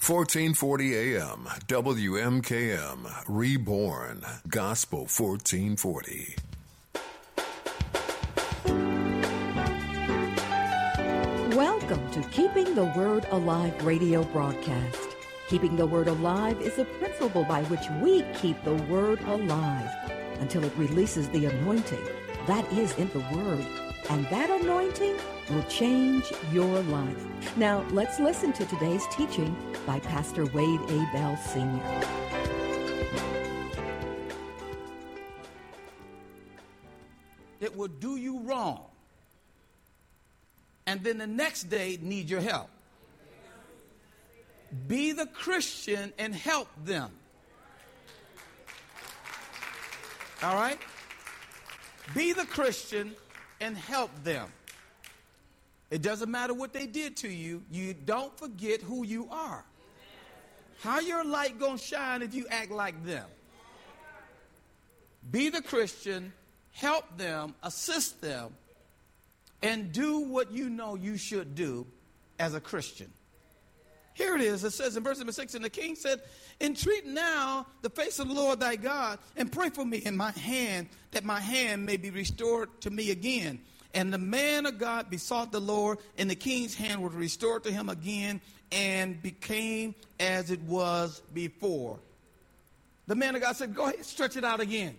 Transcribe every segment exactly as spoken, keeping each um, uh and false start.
fourteen forty A M, W M K M, Reborn, Gospel fourteen forty. Welcome to Keeping the Word Alive radio broadcast. Keeping the Word alive is a principle by which we keep the Word alive until it releases the anointing that is in the Word. And that anointing will change your life. Now, let's listen to today's teaching by Pastor Wade A. Bell, Senior It will do you wrong, and then the next day need your help. Be the Christian and help them. All right? Be the Christian and help them. It doesn't matter what they did to you. You don't forget who you are. How your light gonna shine if you act like them? Be the Christian, help them, assist them, and do what you know you should do as a Christian. Here it is. It says in verse number six, and the king said, entreat now the face of the Lord thy God, and pray for me in my hand, that my hand may be restored to me again. And the man of God besought the Lord, and the king's hand was restored to him again, and became as it was before. The man of God said, go ahead, stretch it out again.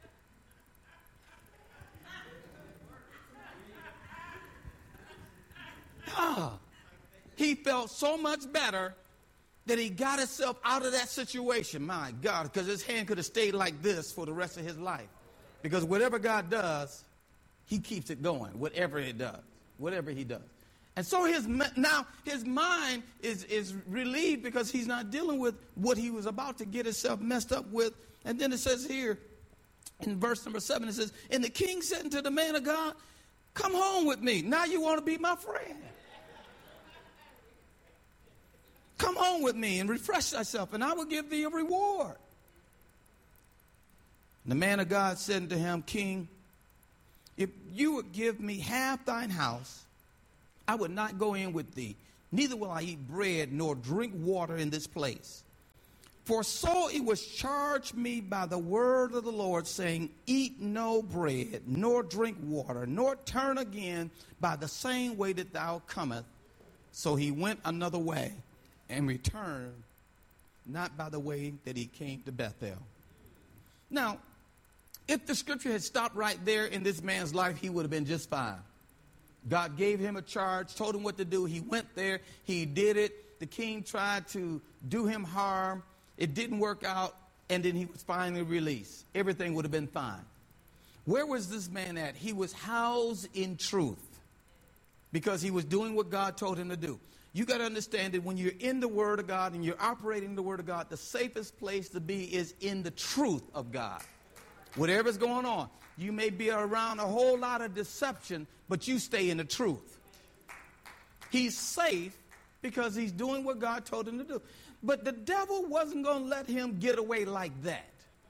Ah. He felt so much better that he got himself out of that situation. My God, because his hand could have stayed like this for the rest of his life. Because whatever God does, he keeps it going, whatever it does, whatever he does. And so his now his mind is, is relieved because he's not dealing with what he was about to get himself messed up with. And then it says here in verse number seven, it says, and the king said unto the man of God, come home with me. Now you want to be my friend. Come home with me and refresh thyself, and I will give thee a reward. And the man of God said unto him, King, if you would give me half thine house, I would not go in with thee, neither will I eat bread nor drink water in this place. For so it was charged me by the word of the Lord, saying, eat no bread, nor drink water, nor turn again by the same way that thou comest. So he went another way, and returned not by the way that he came to Bethel. Now, if the scripture had stopped right there in this man's life, he would have been just fine. God gave him a charge, told him what to do. He went there. He did it. The king tried to do him harm. It didn't work out, and then he was finally released. Everything would have been fine. Where was this man at? He was housed in truth because he was doing what God told him to do. You got to understand that when you're in the Word of God and you're operating in the Word of God, the safest place to be is in the truth of God. Whatever's going on, you may be around a whole lot of deception, but you stay in the truth. He's safe because he's doing what God told him to do. But the devil wasn't going to let him get away like that.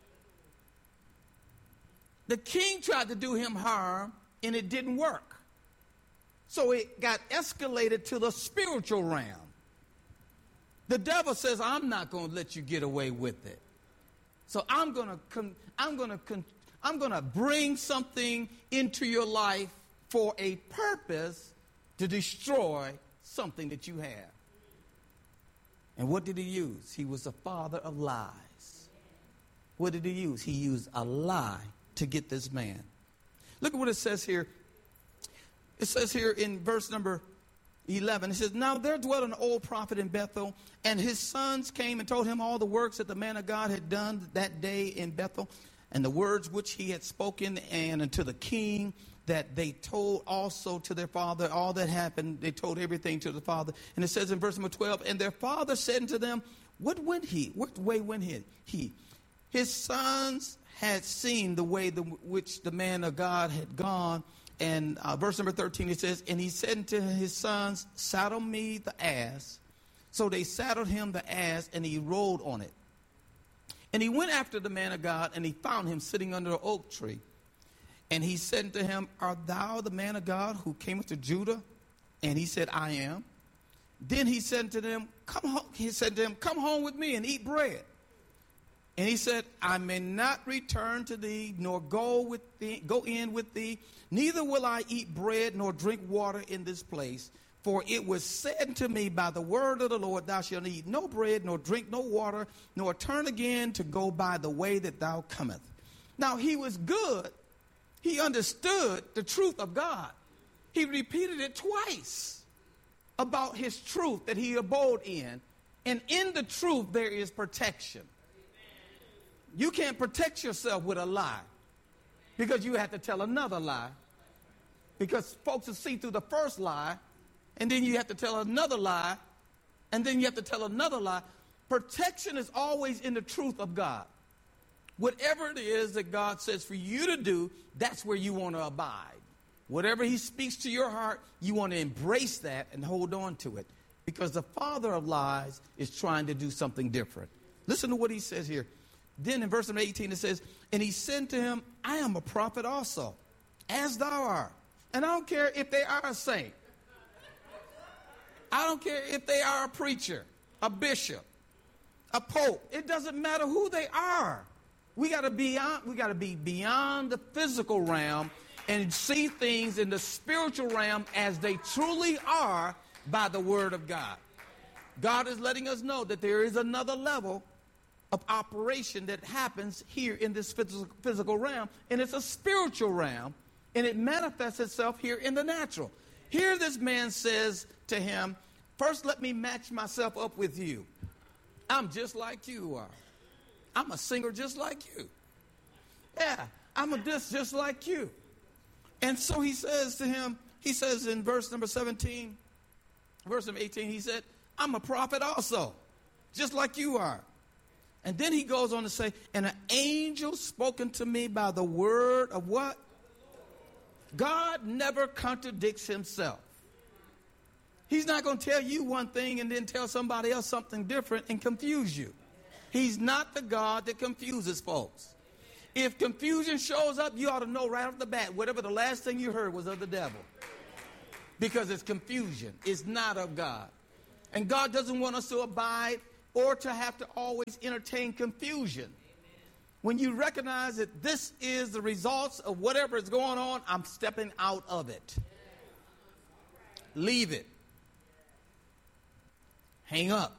The king tried to do him harm, and it didn't work. So it got escalated to the spiritual realm. The devil says, I'm not going to let you get away with it. So I'm going to con- I'm going to con- I'm going to bring something into your life for a purpose to destroy something that you have. And what did he use? He was the father of lies. What did he use? He used a lie to get this man. Look at what it says here. It says here in verse number eleven, it says, now there dwelt an old prophet in Bethel, and his sons came and told him all the works that the man of God had done that day in Bethel, and the words which he had spoken, and unto the king that they told also to their father. All that happened, they told everything to the father. And it says in verse number twelve, and their father said unto them, what went he? What way went he? he? His sons had seen the way the, which the man of God had gone. And uh, verse number thirteen, it says, and he said unto his sons, saddle me the ass. So they saddled him the ass, and he rode on it. And he went after the man of God, and he found him sitting under an oak tree. And he said unto him, art thou the man of God who cameth to Judah? And he said, I am. Then he said to them, come home. He said to them, come home with me and eat bread. And he said, I may not return to thee, nor go with thee, go in with thee, neither will I eat bread nor drink water in this place. For it was said to me by the word of the Lord, thou shalt eat no bread, nor drink no water, nor turn again to go by the way that thou comest. Now he was good. He understood the truth of God. He repeated it twice about his truth that he abode in. And in the truth there is protection. You can't protect yourself with a lie because you have to tell another lie. Because folks will see through the first lie, and then you have to tell another lie, and then you have to tell another lie. Protection is always in the truth of God. Whatever it is that God says for you to do, that's where you want to abide. Whatever he speaks to your heart, you want to embrace that and hold on to it. Because the father of lies is trying to do something different. Listen to what he says here. Then in verse number eighteen it says, and he said to him, I am a prophet also, as thou art. And I don't care if they are a saint. I don't care if they are a preacher, a bishop, a pope. It doesn't matter who they are. We got to be we got to be beyond the physical realm and see things in the spiritual realm as they truly are by the word of God. God is letting us know that there is another level of operation that happens here in this physical realm, and it's a spiritual realm, and it manifests itself here in the natural. Here this man says to him, first let me match myself up with you. I'm just like you are. I'm a singer just like you. Yeah, I'm a this just like you. And so he says to him, he says in verse number seventeen, verse number eighteen, he said, I'm a prophet also, just like you are. And then he goes on to say, and an angel spoken to me by the word of what? God never contradicts himself. He's not going to tell you one thing and then tell somebody else something different and confuse you. He's not the God that confuses folks. If confusion shows up, you ought to know right off the bat, whatever the last thing you heard was of the devil. Because it's confusion. It's not of God. And God doesn't want us to abide or to have to always entertain confusion. When you recognize that this is the results of whatever is going on, I'm stepping out of it. Leave it. Hang up.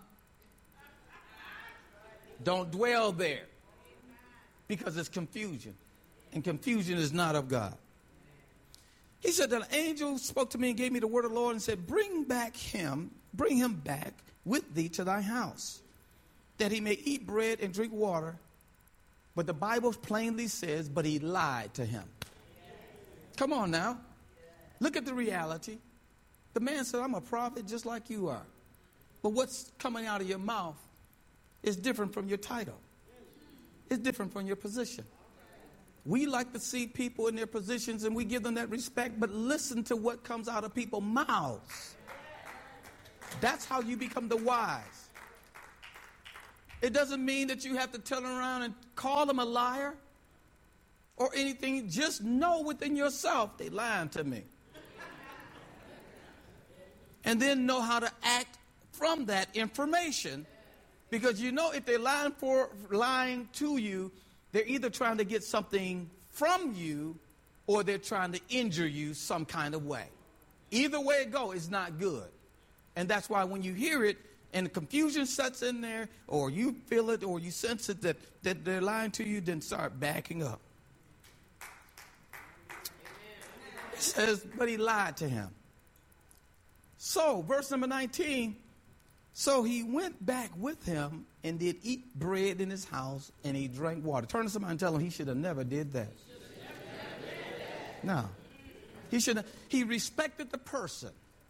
Don't dwell there. Because it's confusion. And confusion is not of God. He said that an angel spoke to me and gave me the word of the Lord and said, bring back him, bring him back with thee to thy house, that he may eat bread and drink water. But the Bible plainly says, but he lied to him. Come on now. Look at the reality. The man said, I'm a prophet just like you are. But what's coming out of your mouth is different from your title. It's different from your position. We like to see people in their positions and we give them that respect, but listen to what comes out of people's mouths. That's how you become the wise. It doesn't mean that you have to turn around and call them a liar or anything. Just know within yourself, they lying to me. And then know how to act from that information. Because you know if they're lying for lying to you, they're either trying to get something from you or they're trying to injure you some kind of way. Either way it goes, it's not good. And that's why when you hear it and the confusion sets in there, or you feel it or you sense it that, that they're lying to you, then start backing up. It says, but he lied to him. So, verse number nineteen, so he went back with him and did eat bread in his house and he drank water. Turn to somebody and tell him he should have never did that. No. He should have. He respected the person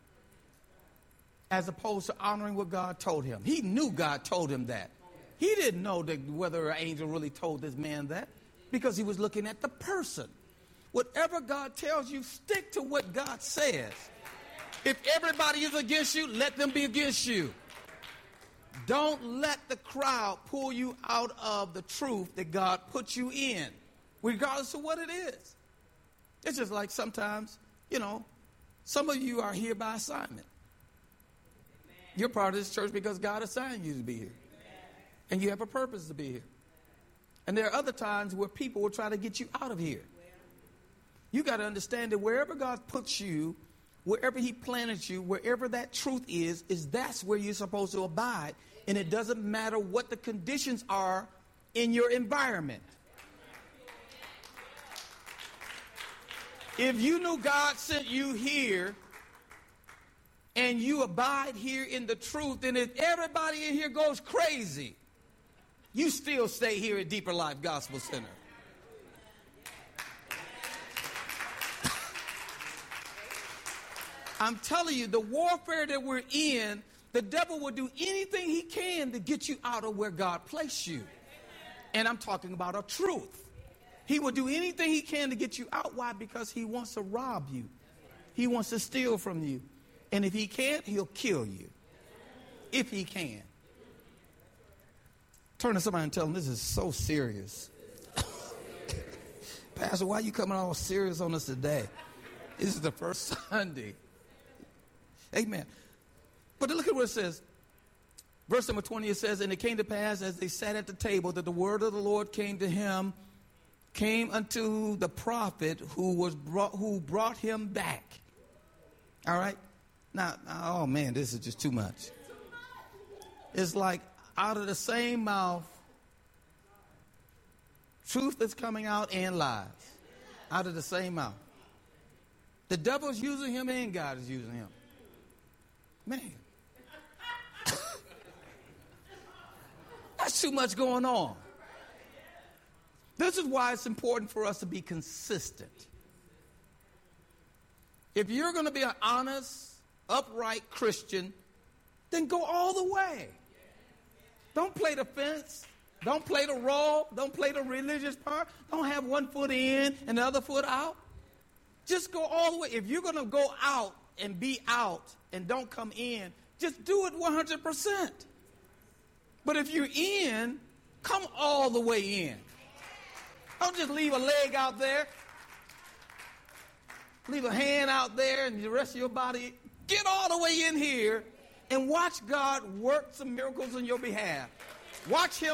as opposed to honoring what God told him. He knew God told him that. He didn't know that whether an angel really told this man that because he was looking at the person. Whatever God tells you, stick to what God says. If everybody is against you, let them be against you. Don't let the crowd pull you out of the truth that God put you in, regardless of what it is. It's just like sometimes, you know, some of you are here by assignment. You're part of this church because God assigned you to be here. And you have a purpose to be here. And there are other times where people will try to get you out of here. You got to understand that wherever God puts you, wherever he planted you, wherever that truth is, is that's where you're supposed to abide. And it doesn't matter what the conditions are in your environment. If you knew God sent you here and you abide here in the truth, and if everybody in here goes crazy, you still stay here at Deeper Life Gospel Center. I'm telling you, the warfare that we're in, the devil will do anything he can to get you out of where God placed you. And I'm talking about a truth. He will do anything he can to get you out. Why? Because he wants to rob you. He wants to steal from you. And if he can't, he'll kill you. If he can. Turn to somebody and tell them this is so serious. Pastor, why are you coming all serious on us today? This is the first Sunday. Amen. But look at what it says. Verse number twenty, it says, and it came to pass as they sat at the table that the word of the Lord came to him, came unto the prophet who was brought, who brought him back. All right. Now, oh man, this is just too much. It's like out of the same mouth, truth is coming out and lies. Out of the same mouth. The devil's using him and God is using him. Man. That's too much going on. This is why it's important for us to be consistent. If you're going to be an honest, upright Christian, then go all the way. Don't play the fence. Don't play the role. Don't play the religious part. Don't have one foot in and the other foot out. Just go all the way. If you're going to go out and be out and don't come in, just do it one hundred percent. But if you're in, come all the way in. Don't just leave a leg out there. Leave a hand out there and the rest of your body. Get all the way in here and watch God work some miracles on your behalf. Watch him